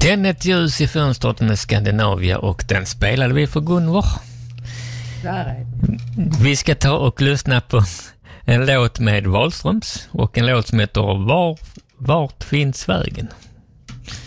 Tänd ett ljus i fönstret med Skandinavia, och den spelade vi för Gunvor. Vi ska ta och lyssna på en låt med Wahlströms och en låt som heter Vart finns vägen?